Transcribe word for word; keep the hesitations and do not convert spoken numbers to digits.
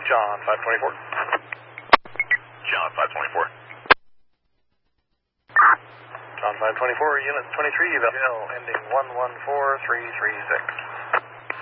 John five twenty-four. John five twenty-four. John five twenty-four, unit twenty-three, eval ending one one four three three six.